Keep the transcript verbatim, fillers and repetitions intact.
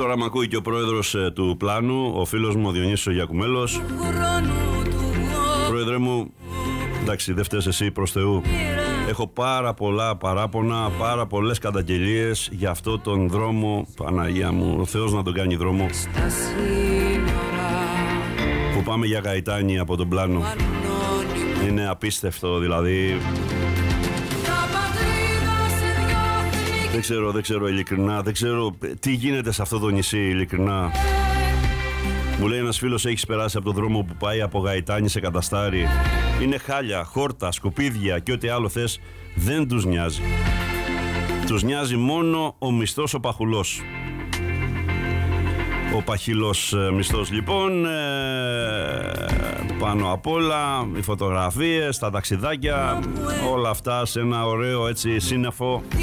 Τώρα μ' ακούει και ο πρόεδρος ε, του πλάνου, ο φίλος μου ο Διονύσης ο Γιακουμέλος. Πρόεδρε μου, εντάξει, δεν φταίς εσύ, προς Θεού. Έχω πάρα πολλά παράπονα, πάρα πολλές καταγγελίες για αυτό τον δρόμο. Παναγία μου, ο Θεός να τον κάνει δρόμο. Που πάμε για Γαϊτάνη από τον πλάνο. Είναι απίστευτο, δηλαδή. Δεν ξέρω, δεν ξέρω ειλικρινά, δεν ξέρω τι γίνεται σε αυτό το νησί, ειλικρινά. Μου λέει ένας φίλος, έχεις περάσει από τον δρόμο που πάει από Γαϊτάνη σε Καταστάρι. Είναι χάλια, χόρτα, σκουπίδια και ό,τι άλλο θες, δεν τους νοιάζει. Τους νοιάζει μόνο ο μισθός ο παχουλός. Ο παχυλός μισθός λοιπόν, ε, πάνω απ' όλα οι φωτογραφίες, τα ταξιδάκια, όλα αυτά σε ένα ωραίο έτσι σύννεφο